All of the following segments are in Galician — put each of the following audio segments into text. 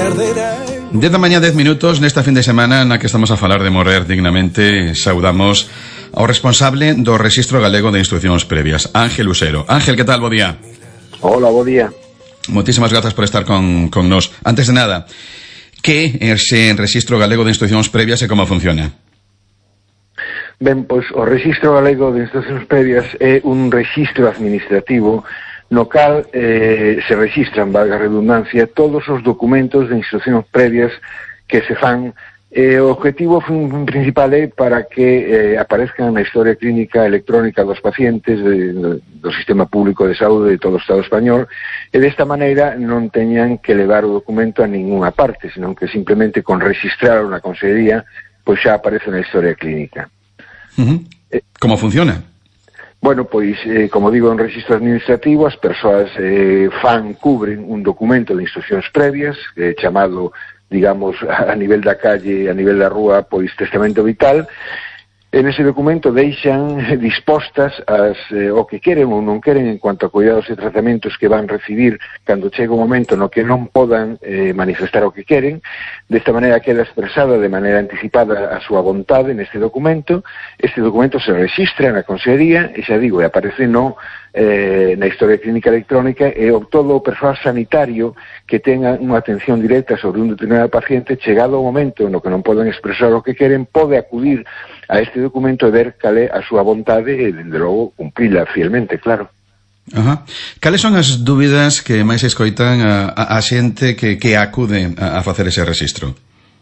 10 da mañá, 10 minutos. Nesta fin de semana na que estamos a falar de morrer dignamente, saudamos ao responsable do Rexistro Galego de Instrucións Previas, Ángel Usero. Ángel, que tal? Bo día. Hola, bo día. Moitísimas grazas por estar con nós. Antes de nada, que é ese Rexistro Galego de Instrucións Previas e como funciona? Ben, pois o Rexistro Galego de Instrucións Previas é un rexistro administrativo no cal se registran, valga a redundancia, todos os documentos de instruccións previas que se fan. O objetivo principal é para que aparezcan na historia clínica electrónica dos pacientes do sistema público de saúde de todo o Estado español, e desta maneira non teñan que levar o documento a ninguna parte, senón que simplemente con registrar na consellería pois xa aparece na historia clínica. Como funciona? Bueno, pois, como digo, en registro administrativo as persoas cubren un documento de instruccións previas, chamado, digamos, a nivel da calle, a nivel da rúa, pois, testamento vital. En ese documento deixan dispostas o que queren ou non queren en cuanto a cuidados e tratamentos que van recibir cando chega o momento no que non podan manifestar o que queren. Desta maneira queda expresada de maneira anticipada a súa vontade neste documento. Este documento se registra na consellería e, xa digo, aparece na historia clínica electrónica, e todo o persoal sanitario que tenga unha atención directa sobre un determinado paciente, chegado o momento no que non poden expresar o que queren, pode acudir a este documento e ver cal é a súa vontade e, dende logo, cumprila fielmente, claro. Ajá. Cales son as dúbidas que máis escoitan a xente que acude a facer ese rexistro?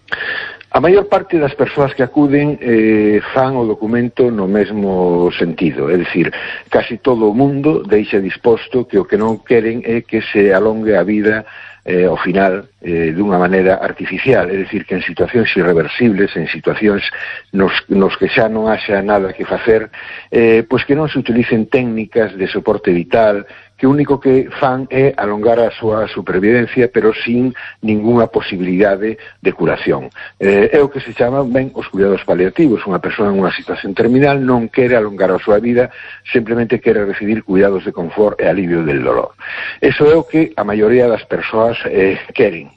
A maior parte das persoas que acuden fan o documento no mesmo sentido, é dicir, casi todo o mundo deixa disposto que o que non queren é que se alongue a vida ao final dunha maneira artificial, é dicir, que en situacións irreversibles, en situacións nos que xa non haxa nada que facer, pois que non se utilicen técnicas de soporte vital, que o único que fan é alongar a súa supervivencia, pero sin ningunha posibilidade de curación. É o que se chama, ben, os cuidados paliativos. Unha persoa en unha situación terminal non quere alongar a súa vida, simplemente quere recibir cuidados de confort e alivio del dolor. Eso é o que a maioría das persoas queren,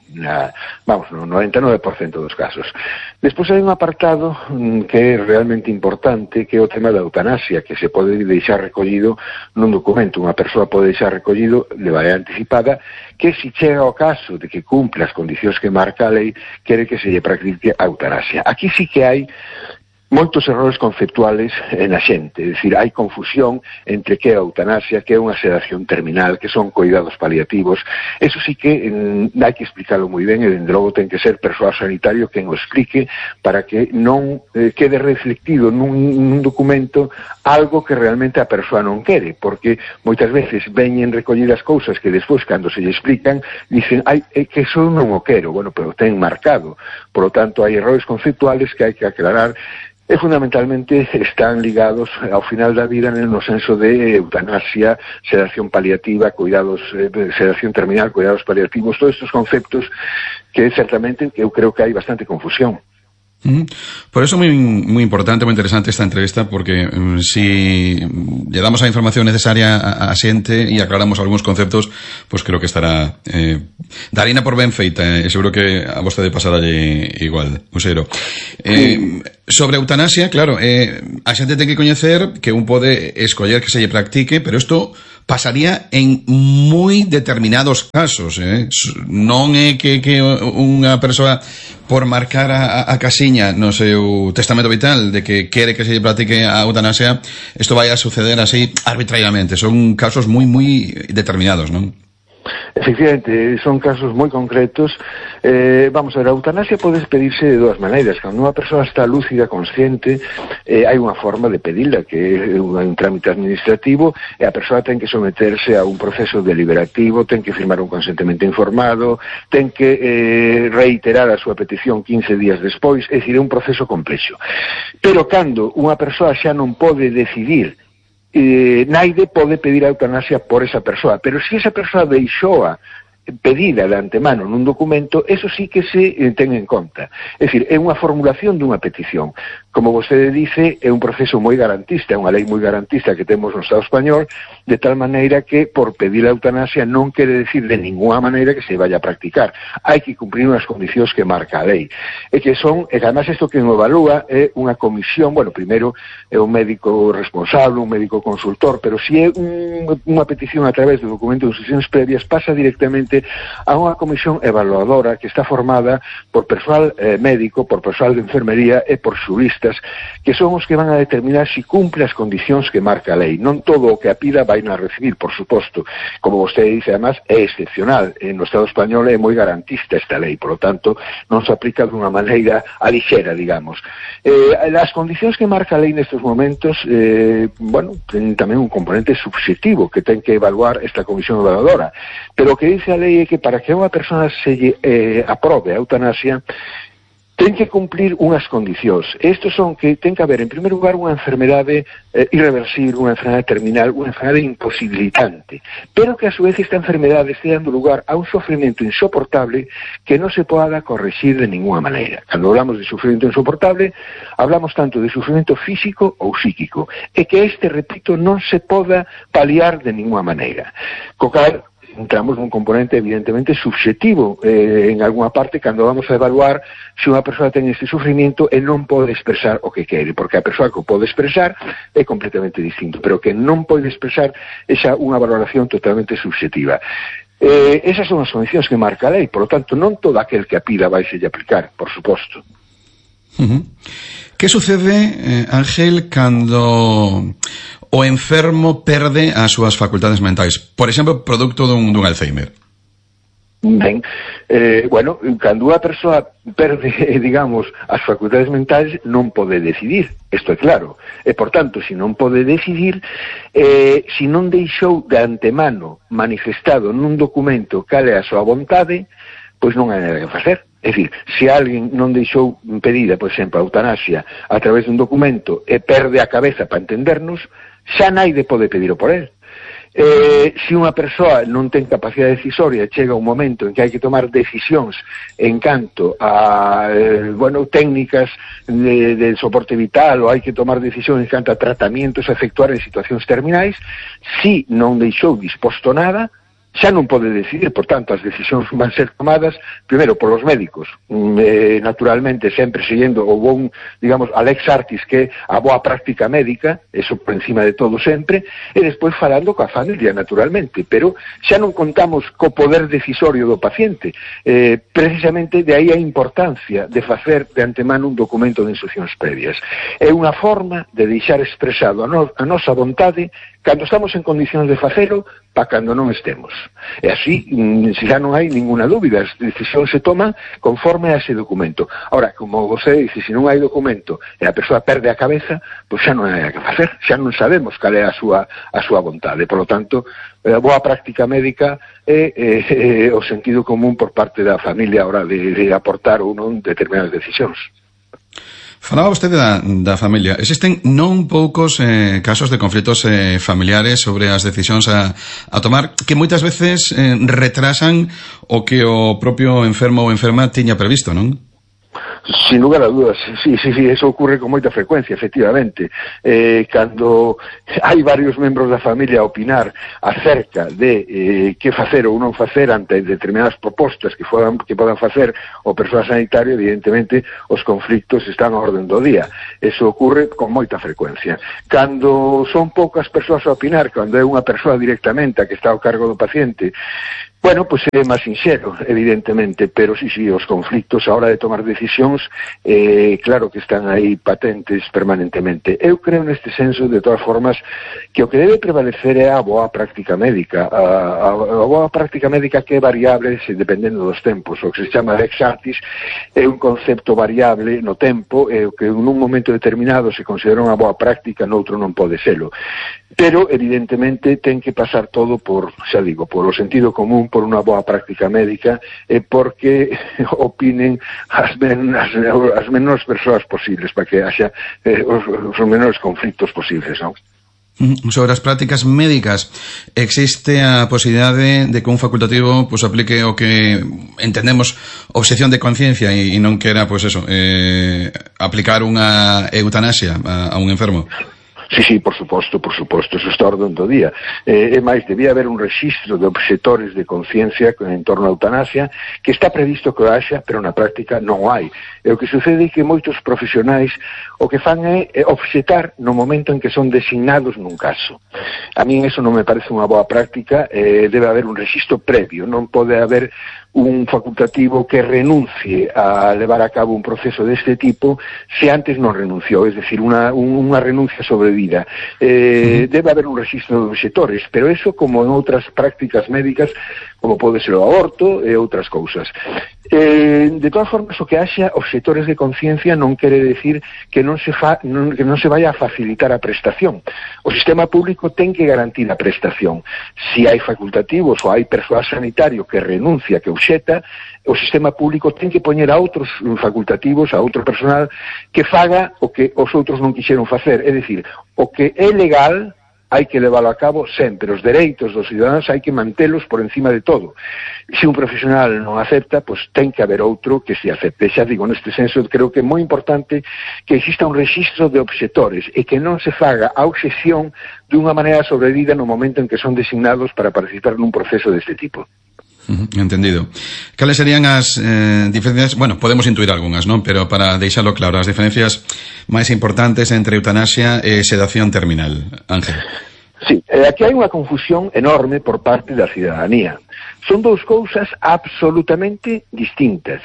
no 99% dos casos. Despois hai un apartado que é realmente importante, que é o tema da eutanasia, que se pode deixar recollido nun documento. Unha persoa pode deixar recollido de maneira anticipada que, se chega ao caso de que cumpla as condicións que marca a lei, quere que se lle practique a eutanasia. Aquí sí que hai moitos errores conceptuales na xente, é dicir, hai confusión entre que é a eutanasia, que é unha sedación terminal, que son cuidados paliativos. Eso sí que hai que explicarlo moi ben, e dende logo ten que ser persoal sanitario quen o explique, para que non quede reflectido nun documento algo que realmente a persoa non quere, porque moitas veces veñen recollidas cousas que despois, cando se lle explican, dicen, que eso non o quero, bueno, pero ten marcado. Por lo tanto, hai errores conceptuales que hai que aclarar, e fundamentalmente están ligados ao final da vida no senso de eutanasia, sedación paliativa, sedación terminal, cuidados paliativos, todos estes conceptos que certamente eu creo que hai bastante confusión. Por eso muy importante, muy interesante esta entrevista, porque si le damos a información necesaria a xente e aclaramos algúns conceptos, pues creo que estará darina por ben feita, seguro que a vostede pasaralle igual, Usero. Sobre eutanasia, claro, a xente ten que coñecer que un pode escoller que se lle practique, pero isto pasaría en moi determinados casos, non é que unha persoa, por marcar a casiña no seu testamento vital de que quere que se lle practique a eutanasia, isto vai a suceder así arbitrariamente. Son casos moi determinados, non? Efectivamente, son casos moi concretos. Vamos a ver, a eutanasia pode pedirse de dúas maneiras. Cando unha persoa está lúcida, consciente, hai unha forma de pedila, que é un trámite administrativo, e a persoa ten que someterse a un proceso deliberativo, ten que firmar un consentimento informado, ten que reiterar a súa petición 15 días despois, é dicir, é un proceso complexo. Pero cando unha persoa xa non pode decidir, naide pode pedir a eutanasia por esa persoa, pero se esa persoa deixoa pedida de antemano nun documento, eso sí que se ten en conta. É dicir, é unha formulación dunha petición. Como vostede dice, é un proceso moi garantista, é unha lei moi garantista que temos no Estado español, de tal maneira que por pedir a eutanasia non quere decir de ninguna maneira que se vaya a practicar. Hai que cumprir unhas condicións que marca a lei. E que son, e además isto que nos evalúa é unha comisión, bueno, primeiro é un médico responsable, un médico consultor, pero se é unha petición a través do documento de instruccións previas, pasa directamente a unha comisión evaluadora que está formada por persoal médico, por persoal de enfermería e por xuristas, que son os que van a determinar se cumple as condicións que marca a lei. Non todo o que a pida vai a recibir, por suposto. Como vostede dice, además, é excepcional. No Estado español é moi garantista esta lei, por lo tanto, non se aplica dunha maneira alixera, digamos. As condicións que marca a lei nestes momentos, bueno, ten tamén un componente subxectivo que ten que evaluar esta comisión evaluadora. Pero o que dice a lei é que para que unha persona se aprobe a eutanasia, ten que cumplir unhas condicións. Estos son que ten que haber, en primeiro lugar, unha enfermedade irreversible, unha enfermedade terminal, unha enfermedade imposibilitante, pero que a su vez esta enfermedade este dando lugar a un sofrimento insoportable que non se poda corregir de ninguna maneira. Cando hablamos de sufrimento insoportable, hablamos tanto de sufrimento físico ou psíquico, e que este, repito, non se poda paliar de ninguna maneira. Co cal, entramos nun componente evidentemente subxectivo en alguna parte cando vamos a evaluar se unha persoa ten este sufrimiento e non pode expresar o que quere, porque a persoa que o pode expresar é completamente distinto, pero que non pode expresar esa unha valoración totalmente subxectiva. Esas son as condicións que marca a lei, por lo tanto non todo aquel que a pida vai se aplicar, por suposto. Que sucede, Ángel, cando o enfermo perde as súas facultades mentais? Por exemplo, producto dun Alzheimer. Ben, bueno, cando unha persoa perde, digamos, as facultades mentais non pode decidir, isto é claro. E, por tanto, se non pode decidir, se non deixou de antemano manifestado nun documento cal é a súa vontade, pois non hai nada que facer. É dicir, se alguén non deixou pedida, por exemplo, a eutanasia a través dun documento e perde a cabeza para entendernos, xa naide pode pedir por él. Se unha persoa non ten capacidade decisoria, chega un momento en que hai que tomar decisións en canto a bueno, técnicas de soporte vital ou hai que tomar decisións en canto a tratamientos a efectuar en situacións terminais, si non deixou disposto nada, xa non pode decidir, por tanto, as decisións van ser tomadas, primeiro, polos médicos, naturalmente, sempre seguindo o bon, digamos, a lex artis, que é a boa práctica médica, eso por encima de todo sempre, e despois falando coa familia, naturalmente, pero xa non contamos co poder decisorio do paciente, precisamente de aí a importancia de facer de antemano un documento de instruccións previas. É unha forma de deixar expresado a nosa vontade cando estamos en condicións de facelo, para cando non estemos. E así, xa non hai ninguna dúbida, as decisións se toman conforme a ese documento. Ahora, como você dice, se non hai documento e a persoa perde a cabeza, pois xa non hai que facer, xa non sabemos cal é a súa vontade. Por lo tanto, a boa práctica médica é o sentido común por parte da familia a hora de aportar ou non determinadas decisións. Falaba vostede da familia. Existen non poucos casos de conflitos familiares sobre as decisións a tomar que moitas veces retrasan o que o propio enfermo ou enferma tiña previsto, non? Sin lugar a dudas, sí, eso ocurre con moita frecuencia, efectivamente. Cando hai varios membros da familia a opinar acerca de que facer ou non facer ante determinadas propostas que podan facer o persoal sanitario, evidentemente os conflictos están a orden do día. Eso ocurre con moita frecuencia. Cando son poucas persoas a opinar, cando é unha persoa directamente a que está ao cargo do paciente, bueno, pois é máis sinxero, evidentemente, pero sí, os conflictos a hora de tomar decisións, claro que están aí patentes permanentemente. Eu creo neste senso, de todas formas, que o que debe prevalecer é a boa práctica médica. A boa práctica médica que é variable dependendo dos tempos. O que se chama lex artis é un concepto variable no tempo, e o que nun momento determinado se considera unha boa práctica, noutro non pode selo. Pero, evidentemente, ten que pasar todo por, xa digo, por o sentido común, por unha boa práctica médica, e porque opinen as menores persoas posibles, para que haxa os menores conflictos posibles, non? Sobre as prácticas médicas, existe a posibilidade de que un facultativo pues aplique o que entendemos obxección de conciencia e non quera, pues eso, aplicar unha eutanasia a un enfermo? Sí, por suposto, eso está orden do día. É máis, debía haber un rexistro de obxectores de conciencia en torno á eutanasia que está previsto que o haxa, pero na práctica non hai. E o que sucede é que moitos profesionais o que fan é obxetar no momento en que son designados nun caso. A min eso non me parece unha boa práctica, debe haber un rexistro previo, non pode haber un facultativo que renuncie a levar a cabo un proceso deste tipo se antes non renunciou, es decir, unha renuncia sobrevida. Debe haber un rexistro de obxectores, pero eso como en outras prácticas médicas, como pode ser o aborto e outras cousas. De todas formas, o que haxa obxectores de conciencia non quere decir que non se vaya a facilitar a prestación. O sistema público ten que garantir a prestación. Si hai facultativos ou hai persoal sanitario que renuncia, que obxeta, o sistema público ten que poñer a outros facultativos, a outro personal que faga o que os outros non quixeron facer. É dicir, o que é legal hai que leválo a cabo sempre. Os dereitos dos ciudadanos hai que mantelos por encima de todo. Se un profesional non acepta, pois ten que haber outro que se acepte. Xa digo, neste senso, creo que é moi importante que exista un rexistro de obxectores e que non se faga a obxección dunha maneira sobrevida no momento en que son designados para participar nun proceso deste tipo. Entendido. Cales serían as diferencias? Bueno, podemos intuir algunhas, non? Pero para deixalo claro, as diferencias máis importantes entre eutanasia e sedación terminal. Ángel. Sí, aquí hai unha confusión enorme por parte da cidadanía. Son dous cousas absolutamente distintas.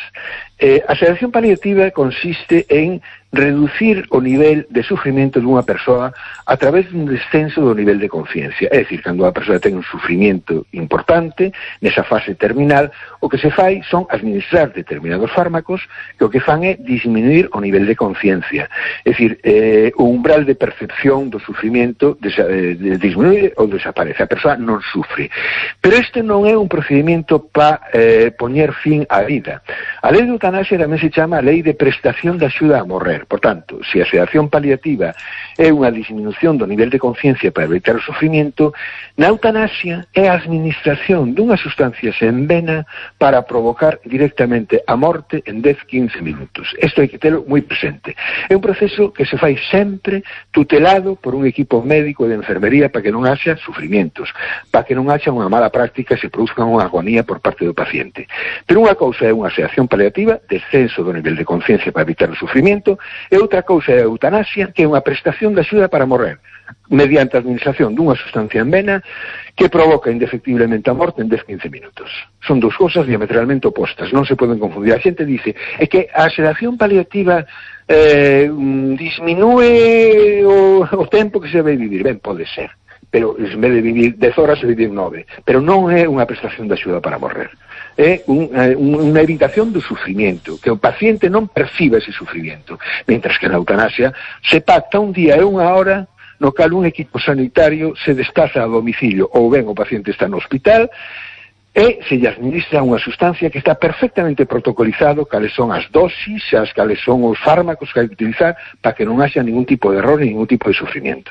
A sedación paliativa consiste en reducir o nivel de sufrimento dunha persoa a través dun descenso do nivel de conciencia. É dicir, cando a persoa ten un sufrimento importante, nesa fase terminal, o que se fai son administrar determinados fármacos que o que fan é disminuir o nivel de conciencia. É dicir, o umbral de percepción do sufrimento disminuye ou desaparece. A persoa non sufre. Pero este non é un procedimento para poñer fin á vida. A lei de eutanasia tamén se chama a lei de prestación de axuda a morrer. Por tanto, se a sedación paliativa é unha disminución do nivel de conciencia para evitar o sufrimento, na eutanasia é a administración dunhas sustancias en vena para provocar directamente a morte en 10-15 minutos. Isto hai que telo moi presente. É un proceso que se fai sempre tutelado por un equipo médico de enfermería para que non haxa sufrimientos, para que non haxa unha mala práctica e se produzca unha agonía por parte do paciente. Pero unha cousa é unha sedación paliativa, descenso do nivel de conciencia para evitar o sufrimento, e outra cousa é a eutanasia, que é unha prestación de axuda para morrer, mediante a administración dunha sustancia en vena que provoca indefectiblemente a morte en 10-15 minutos. Son dous cousas diametralmente opostas, non se poden confundir. A xente dice, é que a sedación paliativa disminúe o tempo que se vai vivir. Ben, pode ser, pero en vez de vivir 10 horas se vive 9, pero non é unha prestación de axuda para morrer. É unha evitación do sufrimiento, que o paciente non perciba ese sufrimiento, mentras que na eutanasia se pacta un día e unha hora no cal un equipo sanitario se desplaza a domicilio, ou ben o paciente está no hospital, e se lle administra unha sustancia que está perfectamente protocolizado cales son as dosis, cales son os fármacos que hai que utilizar para que non haxa ningún tipo de error ni ningún tipo de sufrimiento.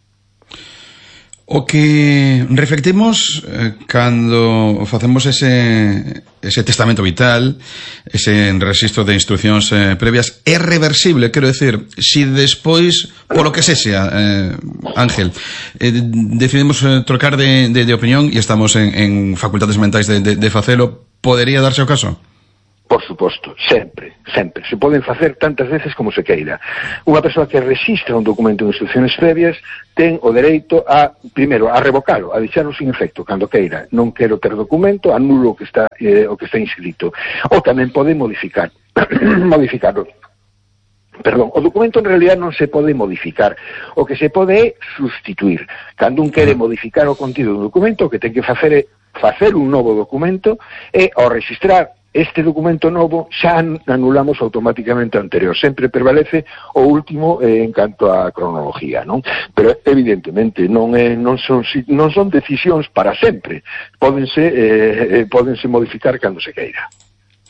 O que reflectimos cando facemos ese testamento vital, ese registro de instruccións previas, é reversible, quero decir, si despois, polo que sea, Ángel, decidimos trocar de opinión e estamos en facultades mentais de facelo, podería darse o caso? Por suposto, sempre. Se poden facer tantas veces como se queira. Unha persoa que rexistra un documento de instrucciones previas ten o dereito a, primeiro, a revocalo, a deixarlo sin efecto, cando queira. Non quero ter documento, anulo o que está inscrito. Ou tamén pode modificarlo. Perdón, o documento en realidad non se pode modificar. O que se pode é sustituir. Cando un quere modificar o contido do documento, o que ten que facer é facer un novo documento e, ao registrar este documento novo, xa anulamos automáticamente o anterior. Sempre prevalece o último en canto á cronología, non? Pero, evidentemente, non son decisións para sempre. Pódense modificar cando se queira.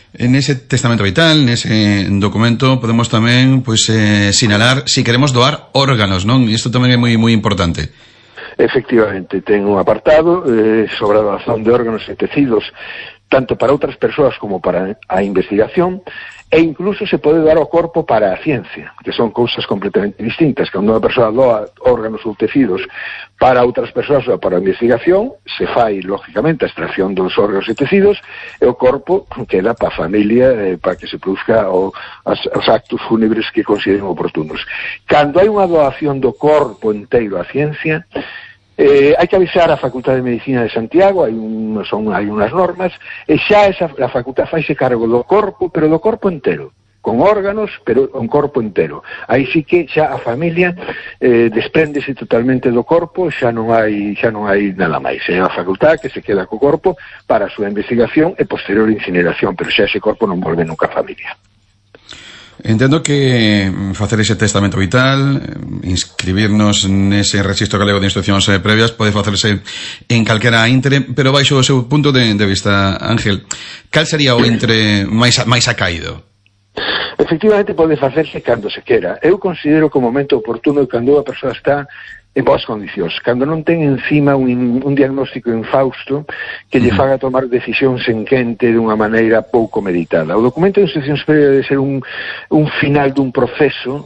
En ese testamento vital, nese documento, podemos tamén sinalar si queremos doar órganos, non? E isto tamén é moi importante. Efectivamente, ten un apartado sobre a doación de órganos e tecidos tanto para outras persoas como para a investigación, e incluso se pode doar o corpo para a ciencia, que son cousas completamente distintas. Cando unha persoa doa órganos ou tecidos para outras persoas ou para a investigación, se fai, lógicamente, a extracción dos órganos e tecidos, e o corpo queda para a familia, para que se produzca os actos fúnebres que consideren oportunos. Cando hai unha doación do corpo inteiro á ciencia, hai que avisar a Facultade de Medicina de Santiago, hai unhas normas, e xa a facultade faise cargo do corpo, pero do corpo entero, con órganos, pero un corpo entero. Aí sí que xa a familia despréndese totalmente do corpo, xa non hai nada máis. É a facultade que se queda co corpo para a súa investigación e posterior incineración, pero xa ese corpo non volve nunca a familia. Entendo que facer ese testamento vital, inscribirnos nese registro galego de instruccións previas, pode facerse en calquera íntere, pero baixo o seu punto de vista, Ángel, cal sería o íntere máis acaído? Efectivamente, pode facerse cando se quera. Eu considero que o momento oportuno é cando a persoa está en boas condicións, cando non ten encima un diagnóstico infausto que lle faga tomar decisións en quente dunha maneira pouco meditada. O documento de instruccións previas debe ser un final dun proceso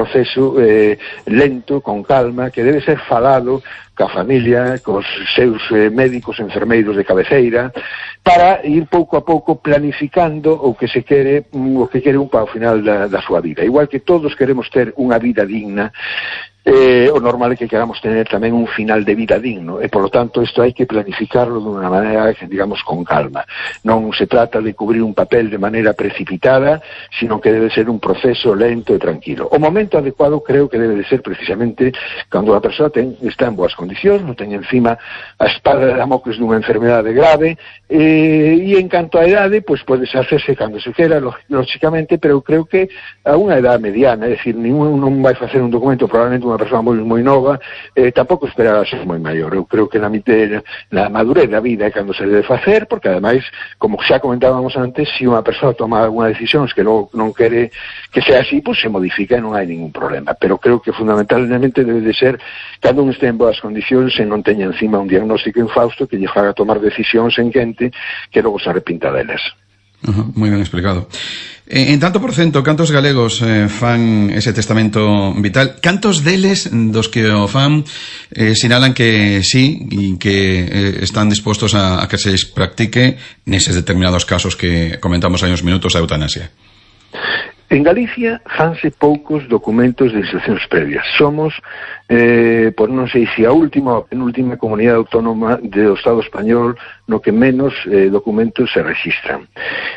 lento, con calma, que debe ser falado ca familia, cos seus médicos, enfermeiros de cabeceira, para ir pouco a pouco planificando o que quere un para o final da súa vida. Igual que todos queremos ter unha vida digna, o normal é que queramos tener tamén un final de vida digno, e polo tanto isto hai que planificarlo de unha maneira, digamos, con calma. Non se trata de cubrir un papel de maneira precipitada, sino que debe ser un proceso lento e tranquilo. O momento adecuado creo que debe de ser precisamente cando a persoa está en boas condicións, non ten encima a espada de Damocles dunha enfermedade grave, e en canto a edade, pois pode hacerse cando se quera, lógicamente, pero creo que a unha edade mediana, é dicir, non vai facer un documento probablemente unha persoa moi nova, tampouco esperar a ser moi maior. Eu creo que na madurez da vida é cando se debe facer, porque ademais, como xa comentábamos antes, se unha persoa toma alguna decisión que non quere que sea así, pois se modifica e non hai ningún problema. Pero creo que fundamentalmente debe de ser cando un este en boas condicións e non teña encima un diagnóstico infausto que lle faga tomar decisións en quente que logo se arrepinta delas. Moi ben explicado. En tanto por cento, cantos galegos fan ese testamento vital? Cantos deles dos que o fan sinalan que sí e que están dispostos a que se practique neses determinados casos que comentamos hai uns minutos da eutanasia? En Galicia fanse poucos documentos de instruccións previas. Somos, por non sei se a última ou penúltima comunidade autónoma do Estado español no que menos documentos se registran.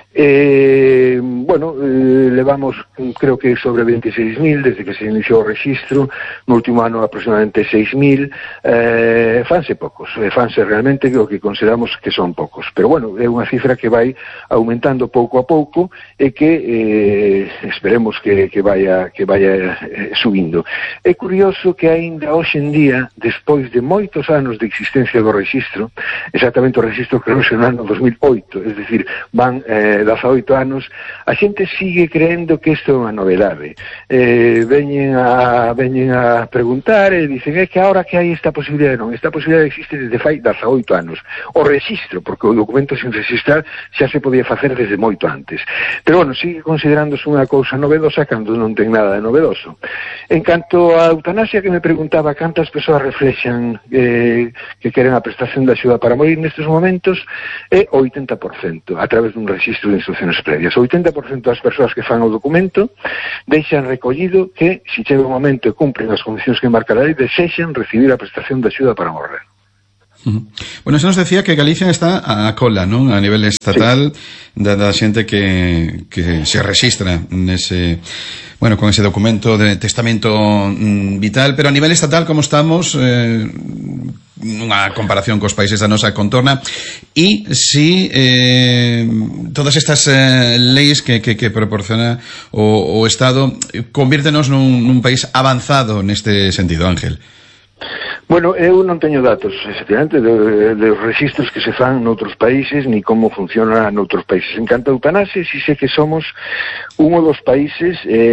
Levamos, creo que sobre 26.000 desde que se iniciou o registro, no último ano aproximadamente 6.000, fanse poucos, fanse realmente o que consideramos que son poucos, pero é unha cifra que vai aumentando pouco a pouco e que esperemos que vaya subindo. É curioso que aínda hoxe en día, despois de moitos anos de existencia do registro, exactamente o registro creouse no ano 2008, es decir, van 18 anos, a xente sigue creendo que isto é unha novedade. Veñen a preguntar e dicen, é que ahora que hai esta posibilidade, non, esta posibilidade existe desde fai 18 anos. O registro, porque o documento sin registrar xa se podía facer desde moito antes. Pero sigue considerándose unha cousa novedosa cando non ten nada de novedoso. En canto a eutanasia, que me preguntaba cantas persoas reflexan que queren a prestación de axuda para morir nestes momentos, é o 80% a través dun registro de instruccións previas. O 80% das persoas que fan o documento deixan recollido que, se chega o momento e cumpren as condicións que marca a lei, desexan recibir a prestación de axuda para morrer. Bueno, se nos decía que Galicia está a cola, non? A nivel estatal, sí, da xente que se registra nese, con ese documento de testamento vital, pero a nivel estatal, como estamos, nunha comparación cos países da nosa contorna, e si todas estas leis que proporciona o Estado convírtenos nun país avanzado neste sentido, Ángel. Bueno, eu non teño datos, efectivamente, dos registros que se fan noutros países, ni como funciona noutros países. En canto a eutanasia, si sé que somos uno dos países,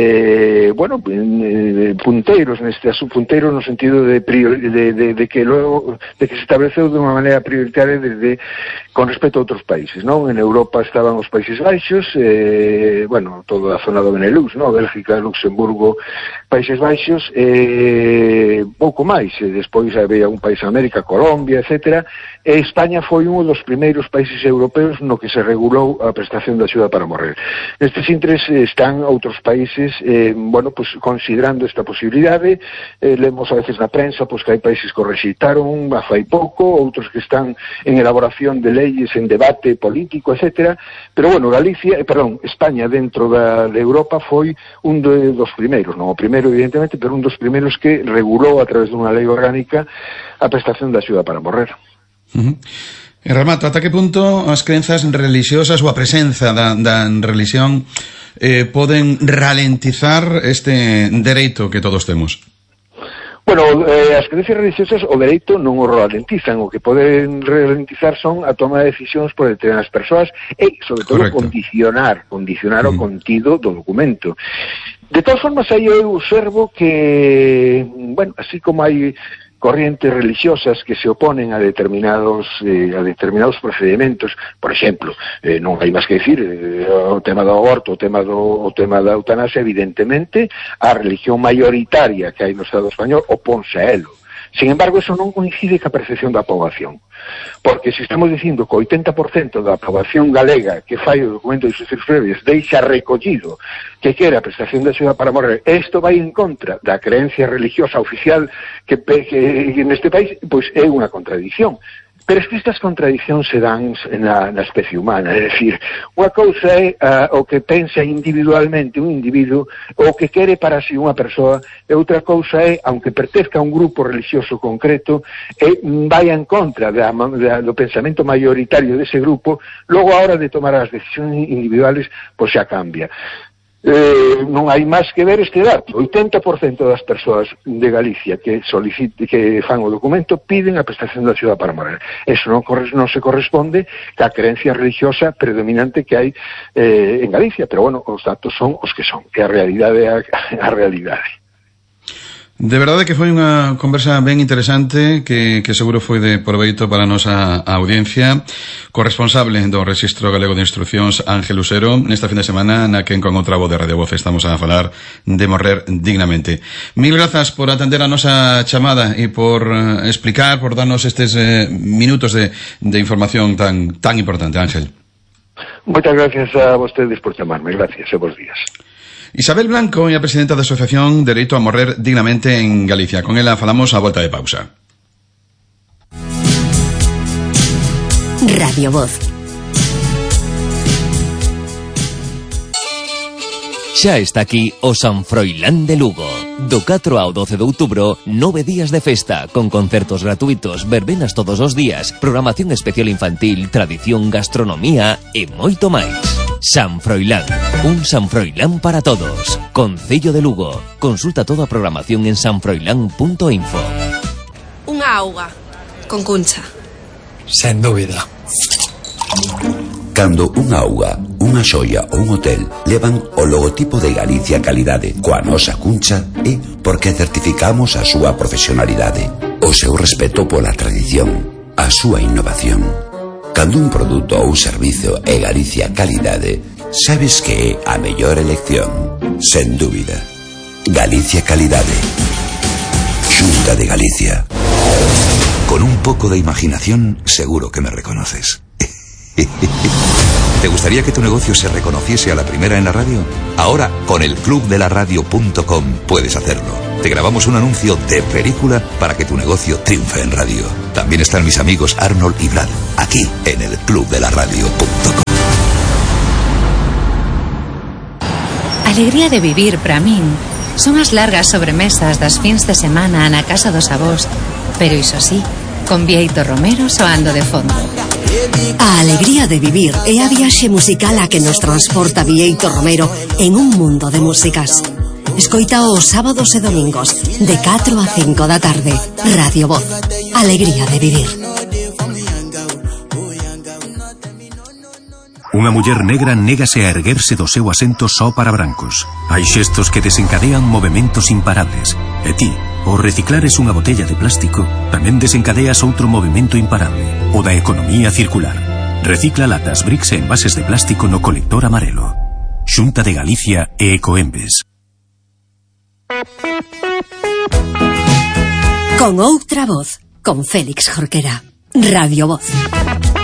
punteiros neste asunto, punteiros no sentido de que logo, de que se estableceu de unha maneira prioritaria con respecto a outros países, non? En Europa estaban os Países Baixos, toda a zona do Benelux, non? Bélgica, Luxemburgo, Países Baixos, pouco máis, despois había un país en América, Colombia, etcétera, e España foi un dos primeiros países europeos no que se regulou a prestación de axuda para morrer. Nestes intres están outros países, considerando esta posibilidade, lemos a veces na prensa, que hai países que o rexeitaron fai pouco, outros que están en elaboración de leyes, en debate político, etcétera, pero España dentro de Europa foi un dos primeiros, non o primeiro evidentemente, pero un dos primeiros que regulou a través dunha lei orgánica a prestación de axuda para morrer. E remato, ata que punto as crenzas religiosas ou a presenza da religión poden ralentizar este dereito que todos temos? Bueno, as creencias religiosas o dereito non o ralentizan, o que poden ralentizar son a toma de decisións por determinadas persoas e, sobre todo, condicionar o contido do documento. De todas formas, aí eu observo que, así como hai corrientes religiosas que se oponen a determinados procedimentos, por exemplo, non hai máis que dicir, o tema do aborto, o tema da eutanasia, evidentemente, a religión mayoritaria que hai no Estado español oponse a elo. Sin embargo, eso non coincide ca percepción da poboación. Porque se estamos dicindo que o 80% da poboación galega que fai o documento de instruccións previas deixa recollido que quere a prestación de axuda para morrer, isto vai en contra da creencia religiosa oficial que neste país, pois é unha contradición. Pero es que estas contradicións se dan na especie humana, é dicir, unha cousa é o que pensa individualmente un individuo, o que quere para si unha persoa, e outra cousa é, aunque pertezca a un grupo religioso concreto, e vai en contra do pensamento mayoritario dese grupo, logo a hora de tomar as decisións individuales, pois xa cambia. Non hai máis que ver este dato. 80% das persoas de Galicia que fan o documento piden a prestación de axuda para morrer. Eso non se corresponde ca creencia religiosa predominante que hai en Galicia, pero os datos son os que son, que a realidade é a realidade. De verdade que foi unha conversa ben interesante que seguro foi de proveito para a nosa audiencia. Corresponsable do Rexistro Galego de Instruccións, Ángel Usero, nesta fin de semana na que con outra voz de Radio Voz estamos a falar de morrer dignamente. Mil grazas por atender a nosa chamada e por explicar, por darnos estes minutos de información tan importante, Ángel. Moitas gracias a vostedes por chamarme. Gracias e bons días. Isabel Blanco é a presidenta da Asociación Dereito a Morrer Dignamente en Galicia. Con ela falamos a volta de pausa. Radio Voz. Xa está aquí o San Froilán de Lugo. Do 4 ao 12 de outubro, 9 días de festa, con concertos gratuitos, verbenas todos os días, programación especial infantil, tradición, gastronomía e moito máis. San Froilán, un San Froilán para todos. Concello de Lugo. Consulta toda a programación en sanfroilán.info. Unha auga, con cuncha. Sen dúbida. Cando unha auga, unha xoia ou un hotel levan o logotipo de Galicia Calidade coa nosa cuncha é porque certificamos a súa profesionalidade, o seu respeto pola tradición, a súa innovación. Cando un produto ou servizo é Galicia Calidade, sabes que é a mellor elección, sen dúbida. Galicia Calidade. Xunta de Galicia. Con un poco de imaginación, seguro que me reconoces. ¿Te gustaría que tu negocio se reconociese a la primera en la radio? Ahora, con el clubdelaradio.com puedes hacerlo. Te grabamos un anuncio de película para que tu negocio triunfe en radio. También están mis amigos Arnold y Brad, aquí en el clubdelaradio.com. Alegría de vivir para min son as largas sobremesas das fins de semana na casa dos avós, pero iso sí, con Bieito Romero soando de fondo. A alegría de vivir é a viaxe musical a que nos transporta Bieito Romero en un mundo de músicas. Escoita os sábados e domingos de 4 a 5 da tarde. Radio Voz. Alegría de vivir. Unha muller negra négase a erguerse do seu asento só para brancos. Hai xestos que desencadean movementos imparables. E ti, ao reciclares unha botella de plástico, tamén desencadeas outro movimento imparable, o da economía circular. Recicla latas, bricks e envases de plástico no colector amarelo. Xunta de Galicia e Ecoembes. Con outra voz, con Félix Jorquera. Radio Voz.